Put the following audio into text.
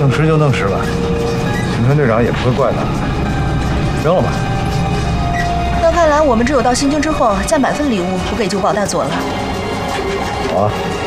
弄湿就弄湿吧，刑川队长也不会怪咱们的，扔了吧。 那看来我们只有到新京之后再买份礼物，不给九保大佐了。 好啊。